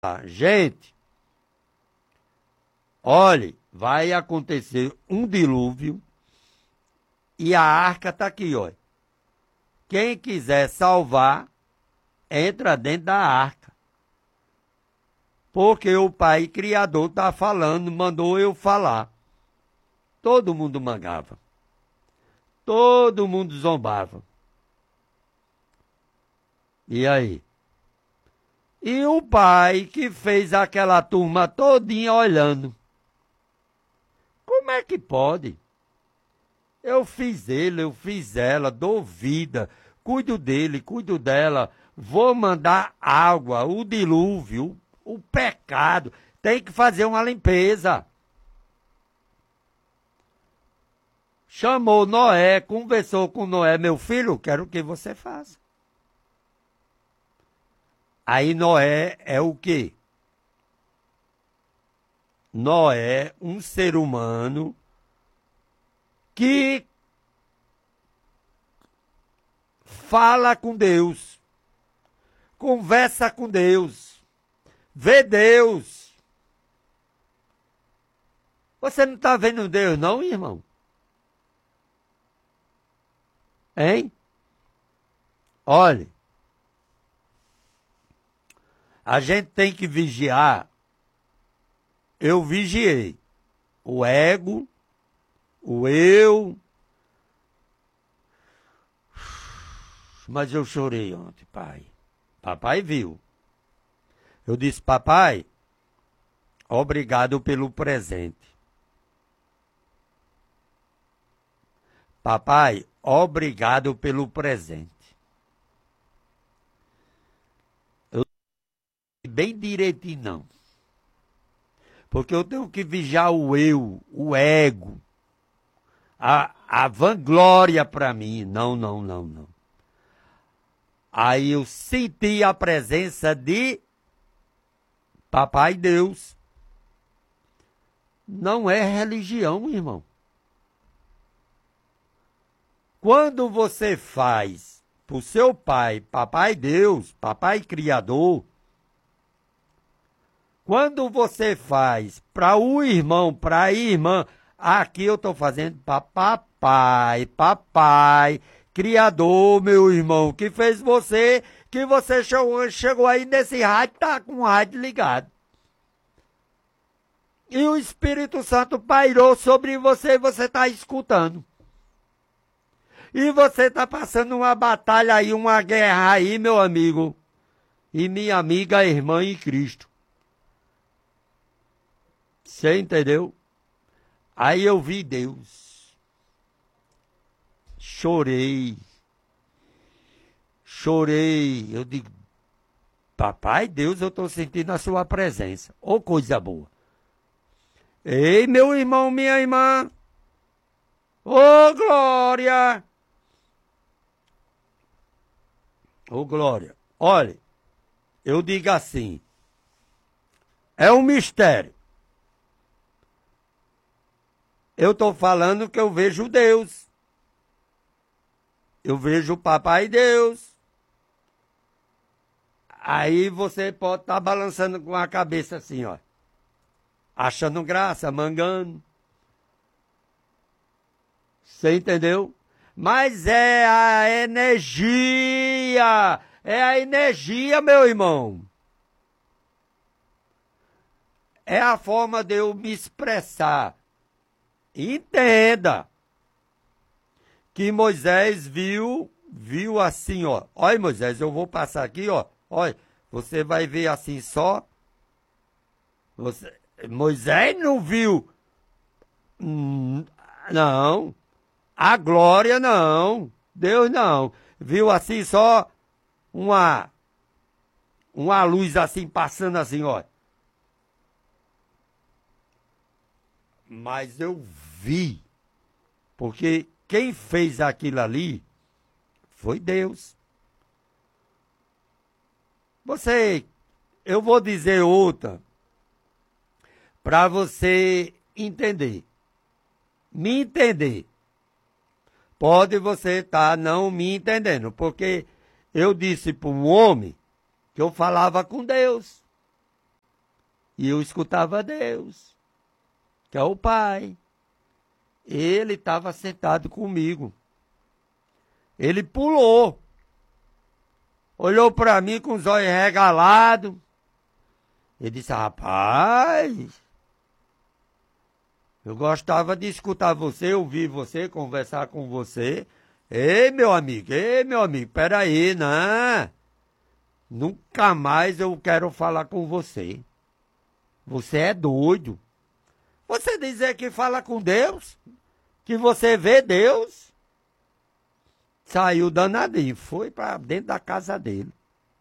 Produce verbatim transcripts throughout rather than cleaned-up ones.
gente, olhe, vai acontecer um dilúvio e a arca está aqui, ó. Quem quiser salvar, entra dentro da arca. Porque o Pai Criador está falando, mandou eu falar. Todo mundo mangava. Todo mundo zombava. E aí? E o pai que fez aquela turma todinha olhando. Como é que pode? Eu fiz ele, eu fiz ela, dou vida, cuido dele, cuido dela, vou mandar água, o dilúvio, o pecado, tem que fazer uma limpeza. Chamou Noé, conversou com Noé, meu filho, quero que você faça. Aí Noé é o quê? Noé, um ser humano que fala com Deus, conversa com Deus, vê Deus. Você não está vendo Deus não, irmão? Hein? Olhe, a gente tem que vigiar. Eu vigiei o ego, o eu. Mas eu chorei ontem, pai. Papai viu. Eu disse, papai, obrigado pelo presente. Papai, obrigado pelo presente. Eu bem direitinho, não. Porque eu tenho que vigiar o eu, o ego, a, a vanglória para mim. Não, não, não, não. Aí eu senti a presença de Papai Deus. Não é religião, irmão. Quando você faz para o seu pai, Papai Deus, Papai Criador, quando você faz para o irmão, para a irmã, aqui eu estou fazendo para papai, papai, Criador, meu irmão, que fez você, que você chegou, chegou aí nesse rádio, tá com o rádio ligado. E o Espírito Santo pairou sobre você e você está escutando. E você está passando uma batalha aí, uma guerra aí, meu amigo. E minha amiga, irmã em Cristo. Você entendeu? Aí eu vi Deus. Chorei. Chorei. Eu digo, papai Deus, eu estou sentindo a sua presença. Ô, coisa boa. Ei, meu irmão, minha irmã. Ô, glória. Ô, glória. Olha, eu digo assim. É um mistério. Eu estou falando que eu vejo Deus. Eu vejo o Papai Deus. Aí você pode estar tá balançando com a cabeça assim, ó. Achando graça, mangando. Você entendeu? Mas é a energia. É a energia, meu irmão. É a forma de eu me expressar. Entenda que Moisés viu, viu assim, ó. Olha, Moisés, eu vou passar aqui, ó. Olha, você vai ver assim só. Você, Moisés não viu. Hum, não. A glória não. Deus não. Viu assim só uma, uma luz assim passando assim, ó. Mas eu vi, porque quem fez aquilo ali foi Deus. Você, eu vou dizer outra, para você entender. Me entender. Pode você estar não me entendendo, porque eu disse para um homem que eu falava com Deus. E eu escutava Deus, que é o Pai. Ele estava sentado comigo. Ele pulou. Olhou para mim com os olhos regalados. Ele disse, rapaz, eu gostava de escutar você, ouvir você, conversar com você. Ei, meu amigo, ei, meu amigo, peraí, não. Nunca mais eu quero falar com você. Você é doido. Você dizer que fala com Deus, que você vê Deus. Saiu danadinho, foi para dentro da casa dele.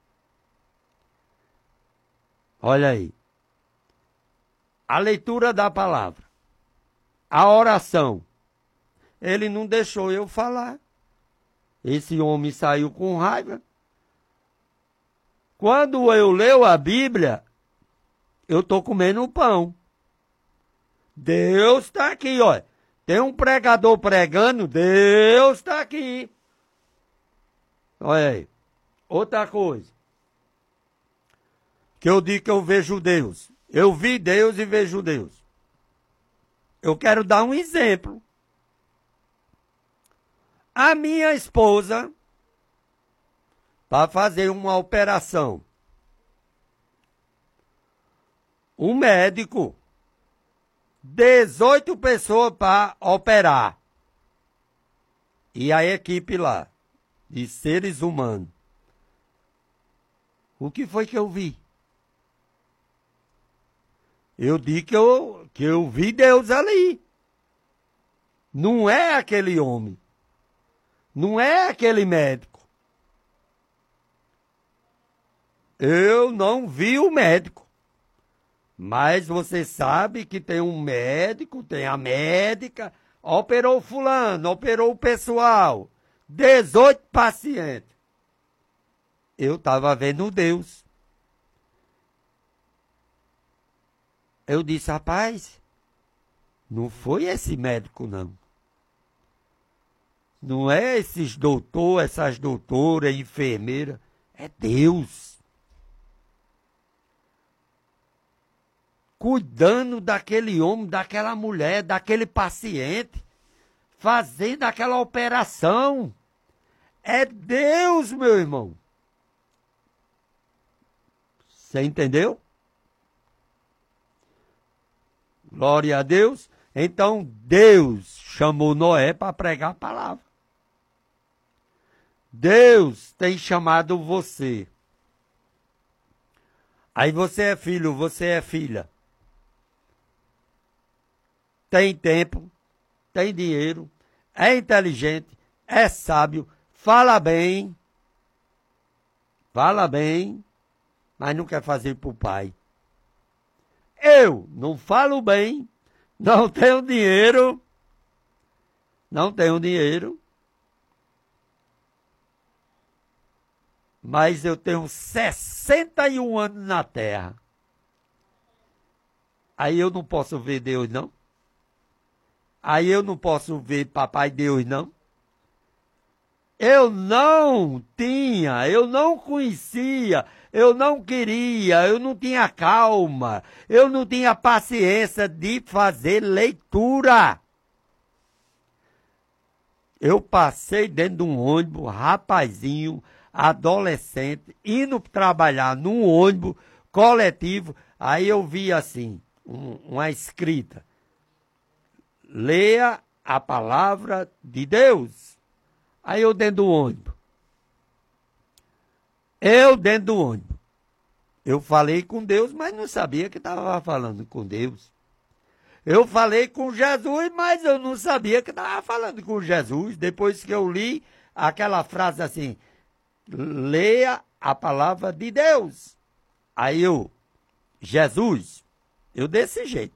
Olha aí. A leitura da palavra. A oração. Ele não deixou eu falar. Esse homem saiu com raiva. Quando eu leio a Bíblia, eu estou comendo pão. Deus está aqui, olha. Tem um pregador pregando, Deus está aqui. Olha aí. Outra coisa. Que eu digo que eu vejo Deus. Eu vi Deus e vejo Deus. Eu quero dar um exemplo. A minha esposa, para fazer uma operação, um médico, dezoito pessoas para operar. E a equipe lá, de seres humanos. O que foi que eu vi? Eu digo que eu, que eu vi Deus ali. Não é aquele homem. Não é aquele médico. Eu não vi o médico. Mas você sabe que tem um médico, tem a médica, operou fulano, operou o pessoal. dezoito pacientes. Eu estava vendo Deus. Eu disse, rapaz, não foi esse médico, não. Não é esses doutores, essas doutoras, enfermeiras. É Deus. Cuidando daquele homem, daquela mulher, daquele paciente. Fazendo aquela operação. É Deus, meu irmão. Você entendeu? Glória a Deus. Então, Deus chamou Noé para pregar a palavra. Deus tem chamado você. Aí você é filho, você é filha. Tem tempo, tem dinheiro, é inteligente, é sábio, fala bem. Fala bem, mas não quer fazer para o pai. Eu não falo bem, não tenho dinheiro, não tenho dinheiro, mas eu tenho sessenta e um anos na terra. Aí eu não posso ver Deus, não? Aí eu não posso ver Papai Deus, não? Eu não tinha, eu não conhecia, eu não queria, eu não tinha calma, eu não tinha paciência de fazer leitura. Eu passei dentro de um ônibus, rapazinho, adolescente, indo trabalhar num ônibus coletivo, aí eu vi assim, um, uma escrita, leia a palavra de Deus. Aí eu dentro do ônibus. Eu dentro do ônibus. Eu falei com Deus, mas não sabia que estava falando com Deus. Eu falei com Jesus, mas eu não sabia que estava falando com Jesus. Depois que eu li aquela frase assim, leia a palavra de Deus. Aí eu, Jesus, eu desse jeito.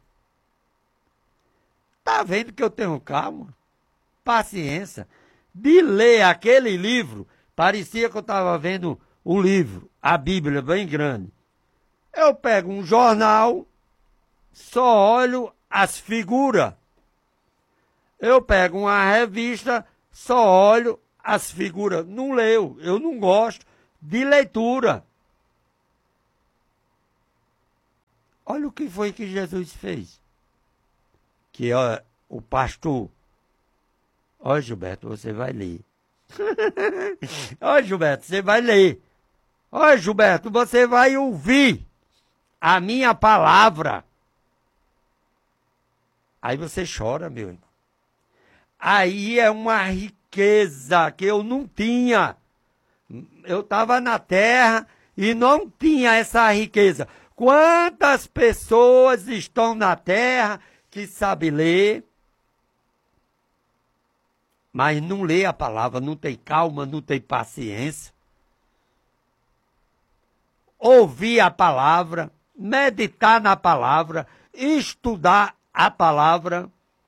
Tá vendo que eu tenho calma, paciência, de ler aquele livro, parecia que eu estava vendo um livro, a Bíblia bem grande. Eu pego um jornal, só olho as figuras. Eu pego uma revista, só olho as figuras. Não leio, eu não gosto de leitura. Olha o que foi que Jesus fez. Que ó, o pastor... Ó, Gilberto, você vai ler. Ó, Gilberto, você vai ler. Ó, Gilberto, você vai ouvir a minha palavra. Aí você chora, meu irmão. Aí é uma riqueza que eu não tinha. Eu estava na terra e não tinha essa riqueza. Quantas pessoas estão na terra que sabem ler, mas não lê a palavra, não tem calma, não tem paciência. Ouvir a palavra, meditar na palavra, estudar a palavra.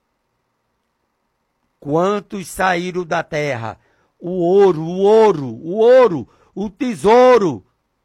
Quantos saíram da terra? O ouro, o ouro, o ouro, o tesouro.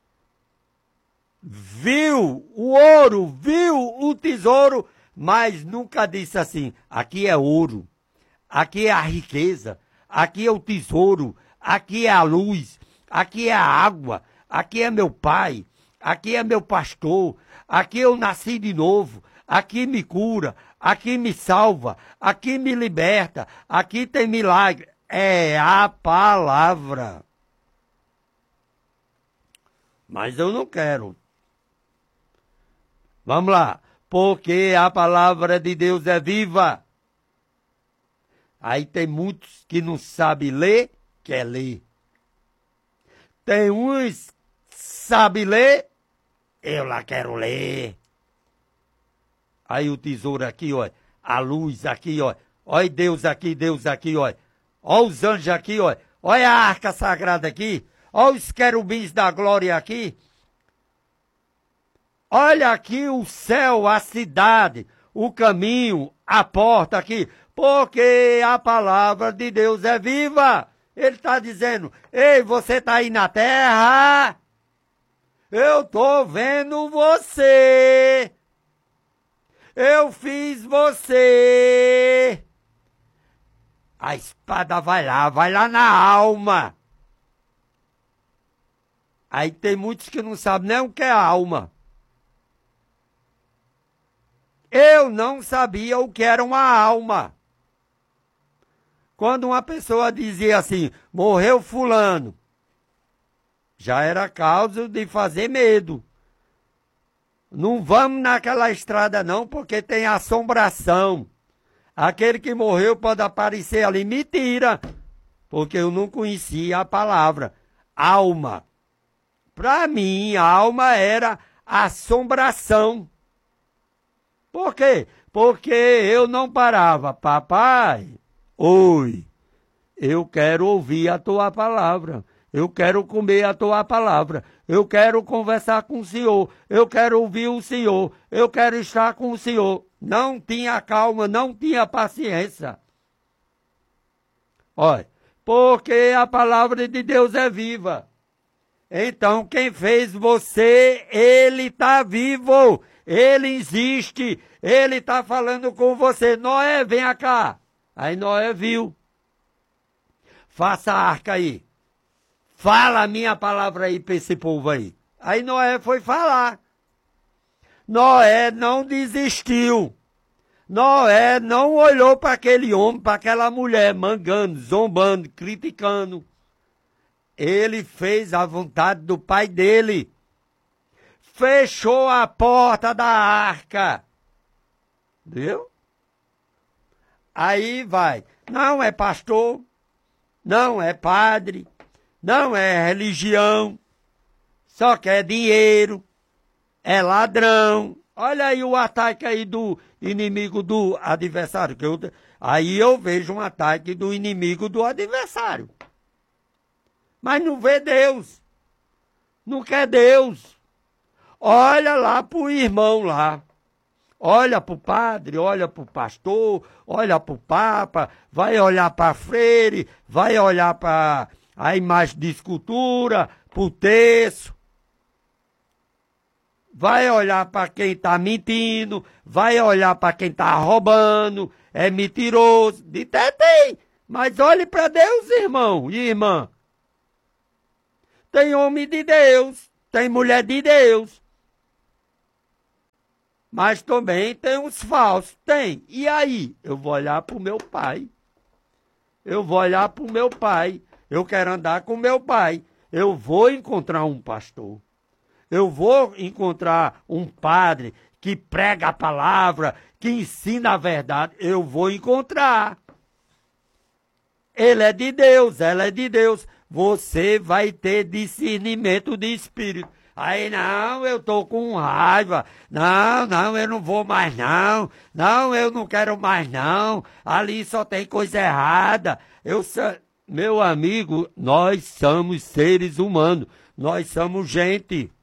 Viu o ouro, viu o tesouro, mas nunca disse assim, aqui é ouro, aqui é a riqueza, aqui é o tesouro, aqui é a luz, aqui é a água, aqui é meu pai, aqui é meu pastor, aqui eu nasci de novo, aqui me cura, aqui me salva, aqui me liberta, aqui tem milagre. É a palavra. Mas eu não quero. Vamos lá. Porque a palavra de Deus é viva. Aí tem muitos que não sabem ler, quer ler. Tem uns que sabem ler, eu lá quero ler. Aí o tesouro aqui, ó, a luz aqui, ó. Olha Deus aqui, Deus aqui, ó. Olha os anjos aqui, ó. Olha a arca sagrada aqui. Olha os querubins da glória aqui. Olha aqui o céu, a cidade, o caminho, a porta aqui. Porque a palavra de Deus é viva. Ele está dizendo, ei, você está aí na terra? Eu estou vendo você. Eu fiz você. A espada vai lá, vai lá na alma. Aí tem muitos que não sabem nem o que é alma. Eu não sabia o que era uma alma. Quando uma pessoa dizia assim, morreu fulano, já era causa de fazer medo. Não vamos naquela estrada não, porque tem assombração. Aquele que morreu pode aparecer ali. Mentira, porque eu não conhecia a palavra alma. Para mim, a alma era assombração. Por quê? Porque eu não parava. Papai, oi, eu quero ouvir a tua palavra. Eu quero comer a tua palavra. Eu quero conversar com o Senhor. Eu quero ouvir o Senhor. Eu quero estar com o Senhor. Não tinha calma, não tinha paciência. Olha, porque a palavra de Deus é viva. Então, quem fez você, ele está vivo. Ele existe. Ele está falando com você. Noé, vem cá. Aí Noé viu. Faça a arca aí. Fala a minha palavra aí para esse povo aí. Aí Noé foi falar. Noé não desistiu. Noé não olhou para aquele homem, para aquela mulher, mangando, zombando, criticando. Ele fez a vontade do pai dele. Fechou a porta da arca. Viu? Aí vai. Não é pastor, não é padre, não é religião, só quer dinheiro, é ladrão. Olha aí o ataque aí do inimigo do adversário. Que eu, aí eu vejo um ataque do inimigo do adversário. Mas não vê Deus. Não quer Deus. Olha lá pro irmão lá. Olha pro padre, olha pro pastor, olha pro papa, vai olhar para freire, vai olhar para a imagem de escultura, pro terço. Vai olhar para quem está mentindo, vai olhar para quem está roubando, é mentiroso. De até tem, mas olhe para Deus, irmão e irmã. Tem homem de Deus, tem mulher de Deus. Mas também tem uns falsos. Tem. E aí? Eu vou olhar para o meu pai. Eu vou olhar para o meu pai. Eu quero andar com o meu pai. Eu vou encontrar um pastor. Eu vou encontrar um padre que prega a palavra, que ensina a verdade. Eu vou encontrar. Ele é de Deus, ela é de Deus. Você vai ter discernimento de espírito. Aí, não, eu tô com raiva. Não, não, eu não vou mais não. Não, eu não quero mais não. Ali só tem coisa errada. Eu sou... Meu amigo, nós somos seres humanos. Nós somos gente.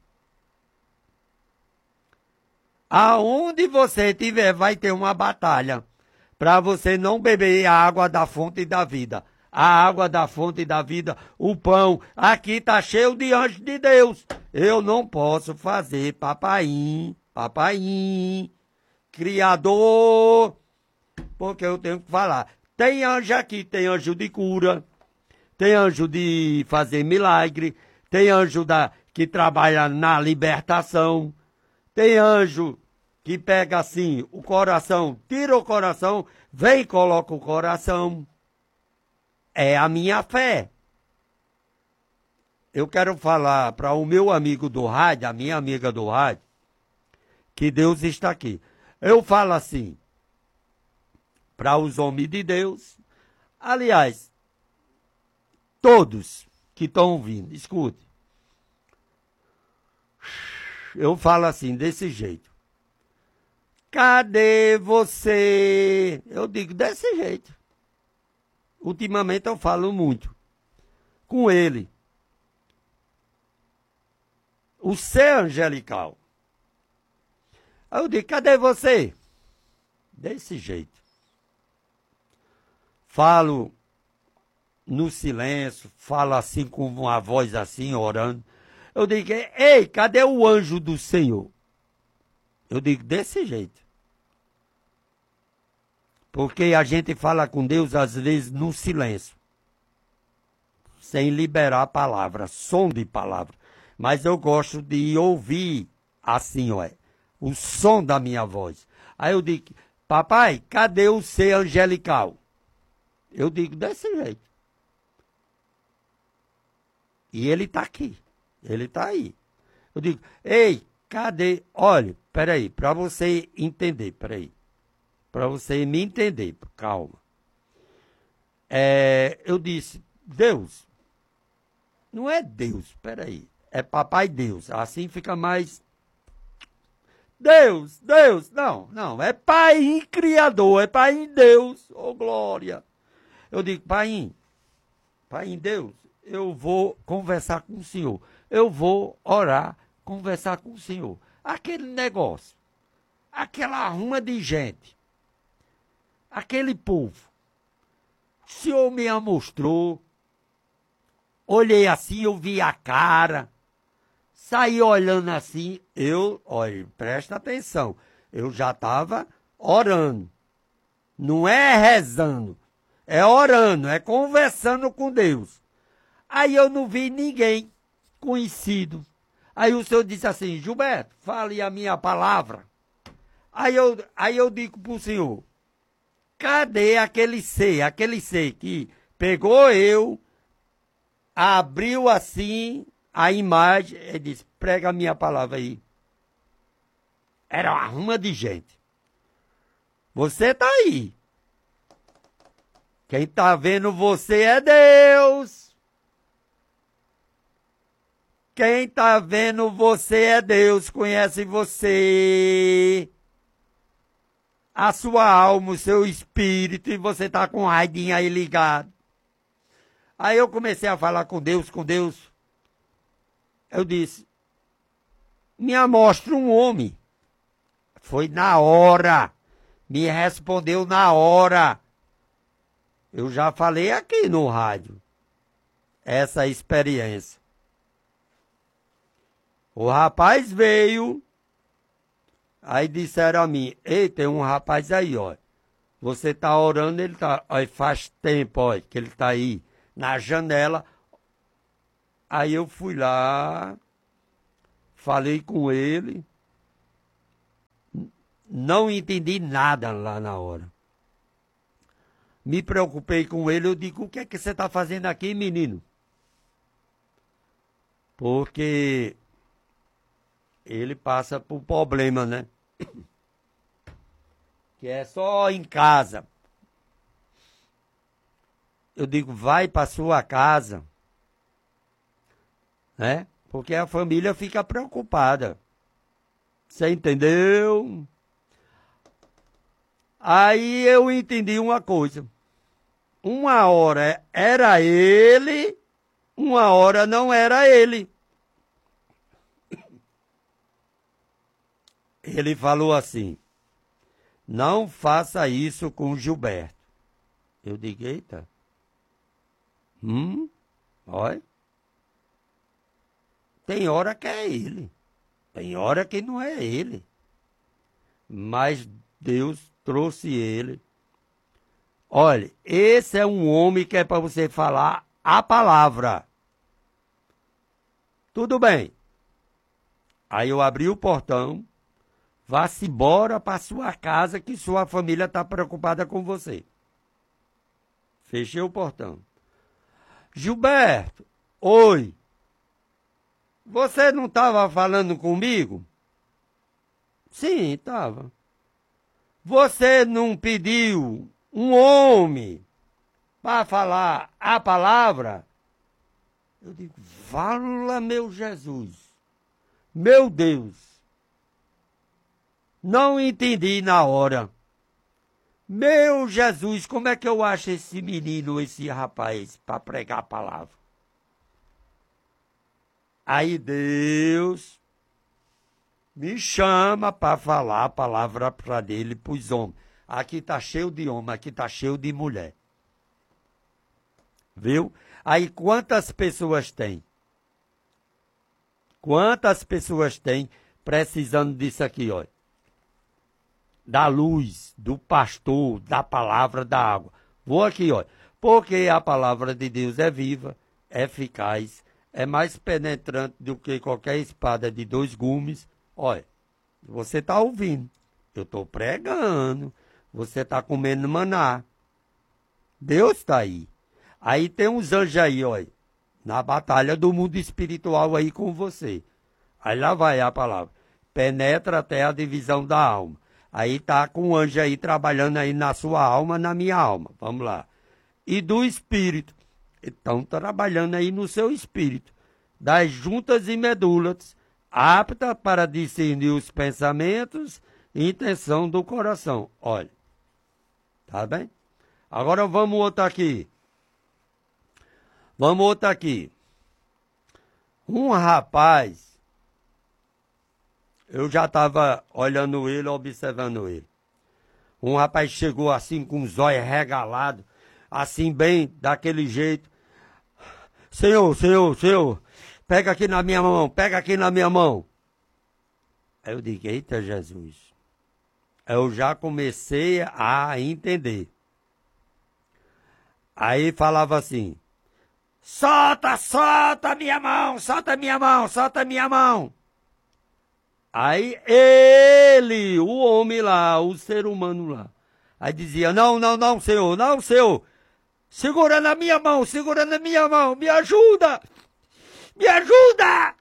Aonde você estiver, vai ter uma batalha. Para você não beber a água da fonte da vida. A água da fonte da vida, o pão. Aqui está cheio de anjos de Deus. Eu não posso fazer papaim, papaim, criador, porque eu tenho que falar. Tem anjo aqui, tem anjo de cura, tem anjo de fazer milagre, tem anjo da, que trabalha na libertação, tem anjo que pega assim o coração, tira o coração, vem e coloca o coração. É a minha fé. Eu quero falar para o meu amigo do rádio, a minha amiga do rádio, que Deus está aqui. Eu falo assim, para os homens de Deus, aliás, todos que estão ouvindo, escute. Eu falo assim, desse jeito. Cadê você? Eu digo desse jeito. Ultimamente eu falo muito com ele. O ser angelical. Aí eu digo, cadê você? Desse jeito. Falo no silêncio, falo assim com uma voz assim, orando. Eu digo, ei, cadê o anjo do Senhor? Eu digo, desse jeito. Porque a gente fala com Deus, às vezes, no silêncio. Sem liberar a palavra, som de palavra. Mas eu gosto de ouvir assim, ó, o som da minha voz. Aí eu digo, papai, cadê o ser angelical? Eu digo desse jeito. E ele está aqui. Ele está aí. Eu digo, ei, cadê? Olha, peraí, para você entender, peraí. Para você me entender, calma. É, eu disse, Deus, não é Deus, peraí, é Papai Deus, assim fica mais... Deus, Deus, não, não, é Pai Criador, é Pai em Deus, ô glória. Eu digo, Pai, Pai em Deus, eu vou conversar com o Senhor, eu vou orar, conversar com o Senhor. Aquele negócio, aquela arruma de gente, aquele povo, o Senhor me amostrou, olhei assim, eu vi a cara, saí olhando assim, eu, olha, presta atenção, eu já estava orando, não é rezando, é orando, é conversando com Deus. Aí eu não vi ninguém conhecido. Aí o Senhor disse assim, Gilberto, fale a minha palavra. Aí eu, aí eu digo para o Senhor, cadê aquele ser, aquele ser que pegou eu, abriu assim a imagem e disse, prega a minha palavra aí. Era uma ruma de gente. Você está aí. Quem está vendo você é Deus. Quem está vendo você é Deus, conhece você. A sua alma, o seu espírito, e você está com o raidinho aí ligado. Aí eu comecei a falar com Deus, com Deus. Eu disse, me mostra um homem. Foi na hora. Me respondeu na hora. Eu já falei aqui no rádio. Essa experiência. O rapaz veio. Aí disseram a mim, ei, tem um rapaz aí, ó. Você tá orando, ele tá, ó, faz tempo, ó, que ele tá aí na janela. Aí eu fui lá, falei com ele. não entendi nada lá na hora. Me preocupei com ele, eu digo, o que é que você está fazendo aqui, menino? Porque ele passa por problema, né? Que é só em casa. Eu digo, vai para sua casa, né? Porque a família fica preocupada. Você entendeu? Aí eu entendi uma coisa. Uma hora era ele, uma hora não era ele. Ele falou assim, não faça isso com Gilberto. Eu digo, eita. Hum, olha. Tem hora que é ele. Tem hora que não é ele. Mas Deus trouxe ele. Olha, esse é um homem que é para você falar a palavra. Tudo bem. Aí eu abri o portão. Vá-se embora para sua casa que sua família está preocupada com você. Fechei o portão. Gilberto, oi. Você não estava falando comigo? Sim, estava. Você não pediu um homem para falar a palavra? Eu digo, vala meu Jesus, meu Deus. Não entendi na hora. Meu Jesus, como é que eu acho esse menino, esse rapaz, para pregar a palavra? Aí Deus me chama para falar a palavra para ele, para os homens. Aqui está cheio de homem, aqui está cheio de mulher. Viu? Aí quantas pessoas tem? Quantas pessoas tem precisando disso aqui, olha? Da luz, do pastor, da palavra, da água. Vou aqui, olha. Porque a palavra de Deus é viva, é eficaz, é mais penetrante do que qualquer espada de dois gumes. Olha, você está ouvindo. Eu estou pregando. Você está comendo maná. Deus está aí. Aí tem uns anjos aí, olha. Na batalha do mundo espiritual aí com você. Aí lá vai a palavra. Penetra até a divisão da alma. Aí tá com um anjo aí trabalhando aí na sua alma, na minha alma. Vamos lá. E do espírito. Estão trabalhando aí no seu espírito. Das juntas e medulas, apta para discernir os pensamentos e intenção do coração. Olha. Tá bem? Agora vamos outro aqui. Vamos outro aqui. Um rapaz, eu já estava olhando ele, observando ele. Um rapaz chegou assim com os olhos regalados, assim bem, daquele jeito. Senhor, Senhor, Senhor, pega aqui na minha mão, pega aqui na minha mão. Aí eu digo, eita Jesus. Eu já comecei a entender. Aí falava assim, solta, solta minha mão, solta minha mão, solta minha mão. Aí ele, o homem lá, o ser humano lá, aí dizia, não, não, não, Senhor, não, Senhor, segura na minha mão, segura na minha mão, me ajuda, me ajuda.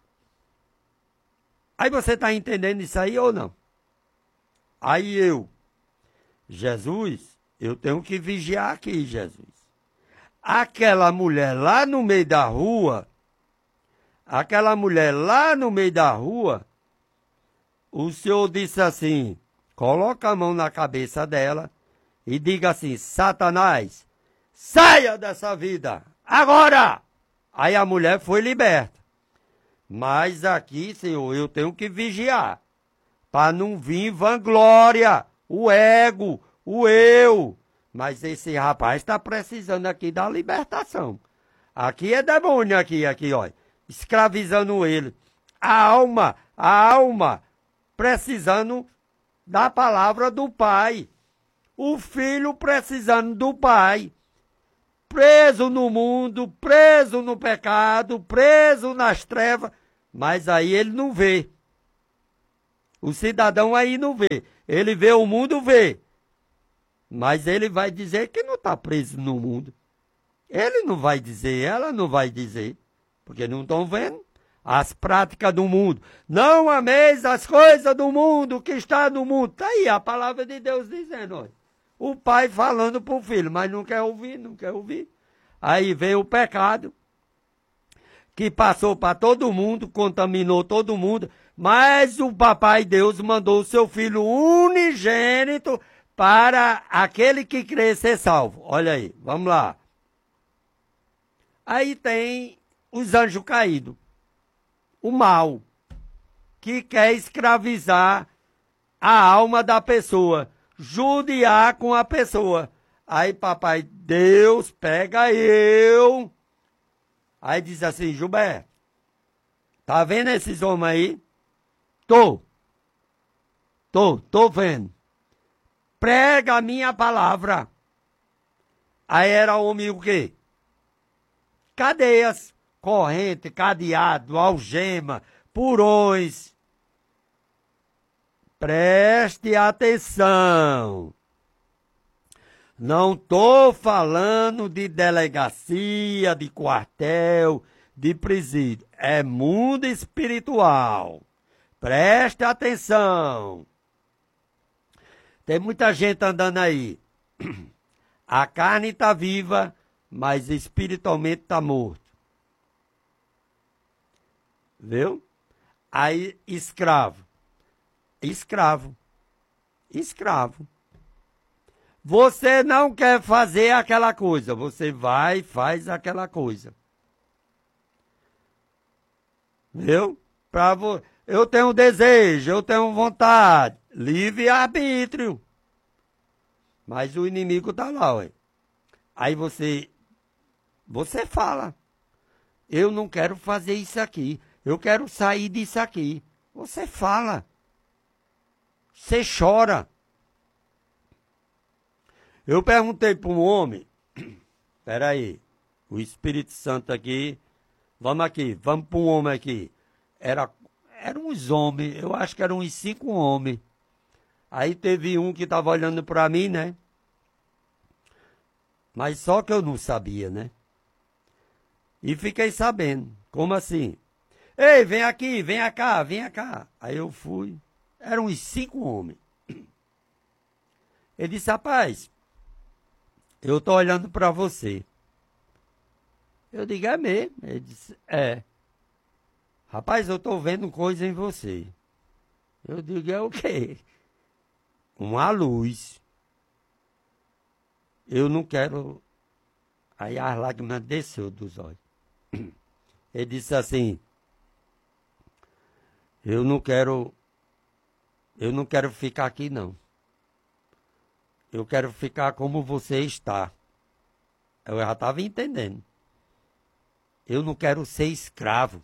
Aí você está entendendo isso aí ou não? Aí eu, Jesus, eu tenho que vigiar aqui, Jesus. Aquela mulher lá no meio da rua, aquela mulher lá no meio da rua, o Senhor disse assim, coloca a mão na cabeça dela e diga assim, Satanás, saia dessa vida, agora! Aí a mulher foi liberta. Mas aqui, Senhor, eu tenho que vigiar, para não vir vanglória, o ego, o eu. Mas esse rapaz está precisando aqui da libertação. Aqui é demônio, aqui, aqui, ó, escravizando ele. A alma, a alma, precisando da palavra do Pai. O filho precisando do Pai. Preso no mundo, preso no pecado, preso nas trevas. Mas aí ele não vê. O cidadão aí não vê. Ele vê o mundo, vê. Mas ele vai dizer que não está preso no mundo. Ele não vai dizer, ela não vai dizer. Porque não estão vendo as práticas do mundo. Não ameis as coisas do mundo que está no mundo. Está aí a palavra de Deus dizendo, olha. O pai falando para o filho, mas não quer ouvir, não quer ouvir. Aí veio o pecado, que passou para todo mundo, contaminou todo mundo, mas o papai Deus mandou o seu filho unigênito para aquele que crê ser salvo. Olha aí, vamos lá. Aí tem os anjos caídos, o mal, que quer escravizar a alma da pessoa, judiar com a pessoa. Aí papai Deus pega eu. Aí diz assim, Gilberto, tá vendo esses homens aí? Tô. Tô, tô vendo. Prega a minha palavra. Aí era homem o quê? Cadeias, corrente, cadeado, algema, purões. Preste atenção. Não estou falando de delegacia, de quartel, de presídio. É mundo espiritual. Preste atenção. Tem muita gente andando aí. A carne está viva, mas espiritualmente está morto. Viu? Aí, escravo. Escravo. Escravo. Você não quer fazer aquela coisa, você vai e faz aquela coisa. Viu? Pra vo... Eu tenho desejo, eu tenho vontade, livre-arbítrio. Mas o inimigo tá lá, ué. Aí você, você fala, eu não quero fazer isso aqui, eu quero sair disso aqui. Você fala, você chora. Eu perguntei para um homem, peraí, o Espírito Santo aqui, vamos aqui, vamos para um homem aqui. Era, eram uns homens, eu acho que eram uns cinco homens. Aí teve um que estava olhando para mim, né? Mas só que eu não sabia, né? E fiquei sabendo, como assim? Ei, vem aqui, vem cá, vem cá. Aí eu fui, eram uns cinco homens. Ele disse, rapaz, eu tô olhando para você. Eu digo, é mesmo? Ele disse, é. Rapaz, eu tô vendo coisa em você. Eu digo, é o quê? Uma luz. Eu não quero... Aí as lágrimas desceu dos olhos. Ele disse assim, eu não quero... Eu não quero ficar aqui, não. Eu quero ficar como você está. Eu já estava entendendo. Eu não quero ser escravo.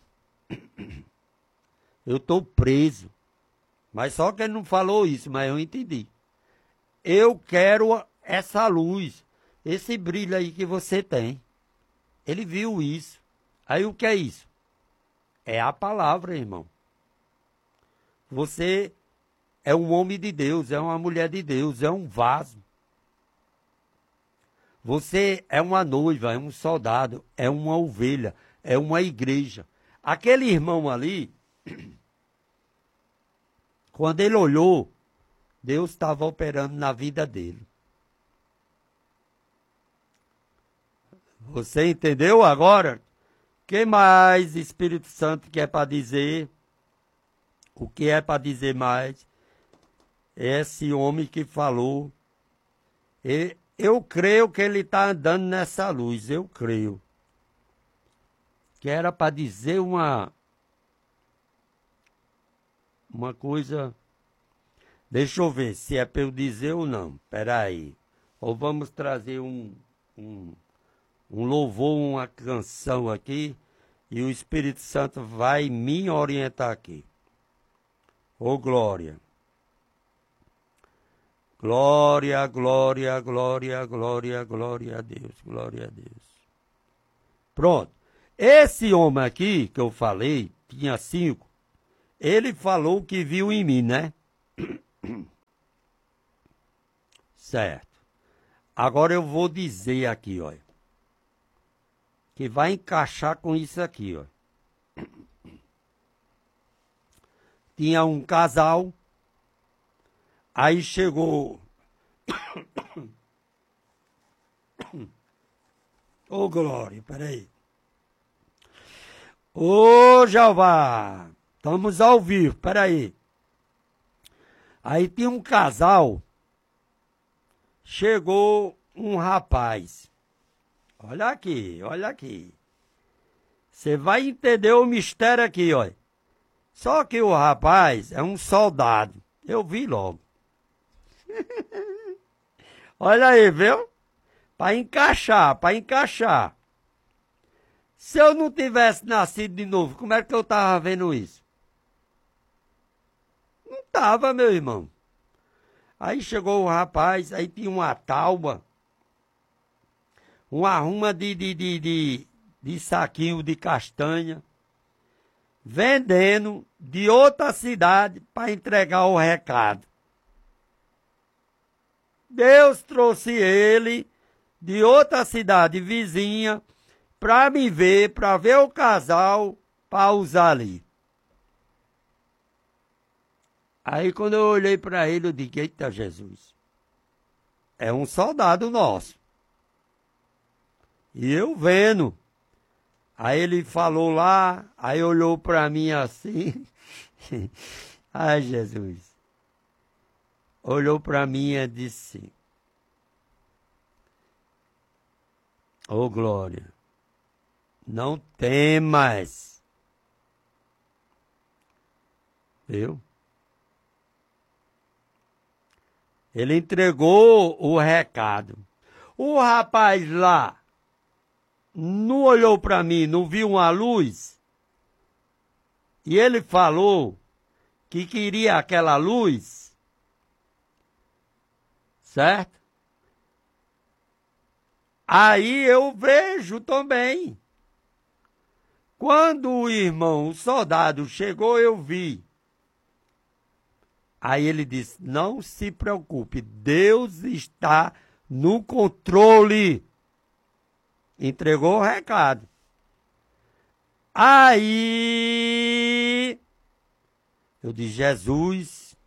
Eu estou preso. Mas só que ele não falou isso, mas eu entendi. Eu quero essa luz, esse brilho aí que você tem. Ele viu isso. Aí o que é isso? É a palavra, irmão. Você é um homem de Deus, é uma mulher de Deus, é um vaso. Você é uma noiva, é um soldado, é uma ovelha, é uma igreja. Aquele irmão ali, quando ele olhou, Deus estava operando na vida dele. Você entendeu agora? O que mais Espírito Santo quer para dizer? O que é para dizer mais? Esse homem que falou, ele, eu creio que ele está andando nessa luz, eu creio. Que era para dizer uma, uma coisa, deixa eu ver se é para eu dizer ou não, espera aí. Ou vamos trazer um, um, um louvor, uma canção aqui, e o Espírito Santo vai me orientar aqui. Ô glória! Glória, glória, glória, glória, glória a Deus, glória a Deus. Pronto. Esse homem aqui, que eu falei, tinha cinco, Ele falou que viu em mim, né? Certo. Agora eu vou dizer aqui, ó, que vai encaixar com isso aqui, ó. Tinha um casal, aí chegou... Ô, Glória, peraí. Ô, Jeová, estamos ao vivo, peraí. Aí tinha um casal, chegou um rapaz. Olha aqui, olha aqui. Você vai entender o mistério aqui, ó. Só que o rapaz é um soldado. Eu vi logo. Olha aí, viu? Para encaixar, para encaixar. Se eu não tivesse nascido de novo, como é que eu tava vendo isso? Não tava, meu irmão. Aí chegou o rapaz, aí tinha uma tauba, uma arruma de, de, de, de, de saquinho de castanha, vendendo de outra cidade para entregar o recado. Deus trouxe ele de outra cidade vizinha para me ver, para ver o casal, para usar ali. Aí quando eu olhei para ele, eu disse, eita Jesus, é um soldado nosso. E eu vendo. Aí ele falou lá, aí olhou para mim assim. Ai, Jesus. Olhou para mim e disse, ô oh, Glória, não temas. Viu? Ele entregou o recado. O rapaz lá não olhou para mim, não viu uma luz. E ele falou que queria aquela luz. Certo? Aí eu vejo também. Quando o irmão, o soldado, chegou, eu vi. Aí ele disse, não se preocupe, Deus está no controle. Entregou o recado. Aí eu disse, Jesus,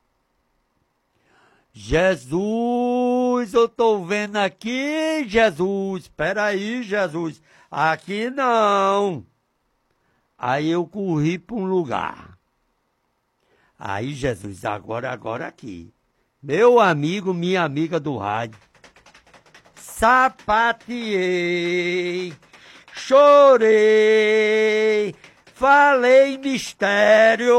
Jesus, eu estou vendo aqui, Jesus, espera aí, Jesus, aqui não. Aí eu corri para um lugar. Aí, Jesus, agora, agora aqui. Meu amigo, minha amiga do rádio. Sapateei, chorei, falei mistério.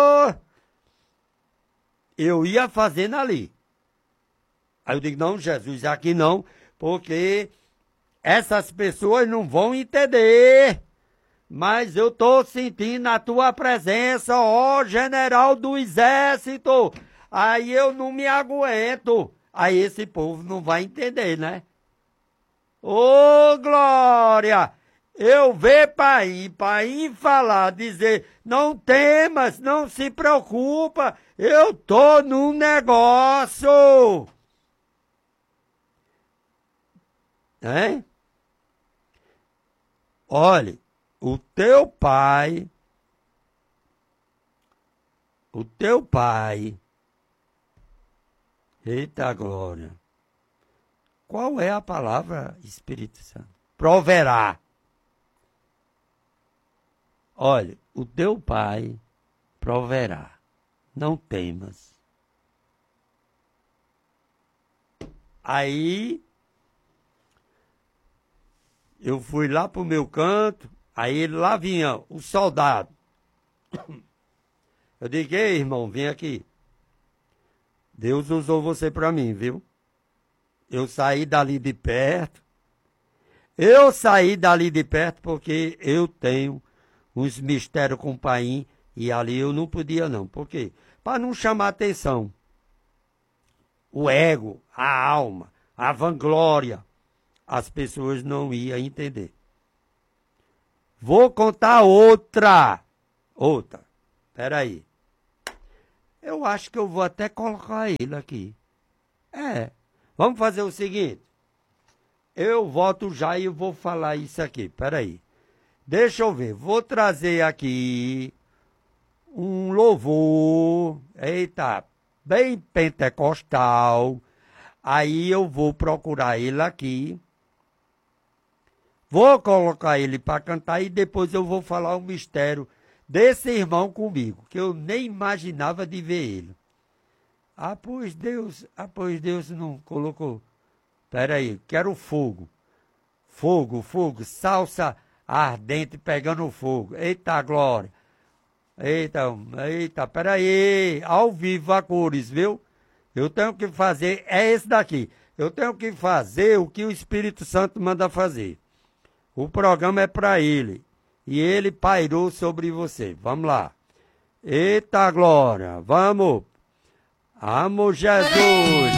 Eu ia fazendo ali. Aí eu digo, não, Jesus, aqui não, porque essas pessoas não vão entender. Mas eu estou sentindo a tua presença, ó general do exército. Aí eu não me aguento. Aí esse povo não vai entender, né? Ô, Glória! Eu ver para ir, para ir falar, dizer, não temas, não se preocupa, eu tô num negócio. Hein? Olhe. O teu pai, o teu pai, eita glória, qual é a palavra, Espírito Santo? Proverá. Olha, o teu pai proverá, não temas. Aí, eu fui lá pro meu canto. Aí lá vinha o soldado. Eu digo, ei, irmão, vem aqui. Deus usou você para mim, viu? Eu saí dali de perto. Eu saí dali de perto porque eu tenho uns mistérios com o pai e ali eu não podia não. Por quê? Para não chamar atenção. O ego, a alma, a vanglória. As pessoas não iam entender. Vou contar outra. Outra. Peraí. Eu acho que eu vou até colocar ele aqui. É. Vamos fazer o seguinte. Eu volto já e vou falar isso aqui. Peraí. Deixa eu ver. Vou trazer aqui um louvor. Eita. Bem pentecostal. Aí eu vou procurar ele aqui. Vou colocar ele para cantar e depois eu vou falar o mistério desse irmão comigo, que eu nem imaginava de ver ele. Ah, pois Deus, ah, pois Deus não colocou. Pera aí, quero fogo. Fogo, fogo, salsa ardente pegando fogo. Eita glória. Eita, eita, pera aí, ao vivo a cores, viu? Eu tenho que fazer, é esse daqui. Eu tenho que fazer o que o Espírito Santo manda fazer. O programa é para ele. E ele pairou sobre você. Vamos lá. Eita glória. Vamos. Amo Jesus.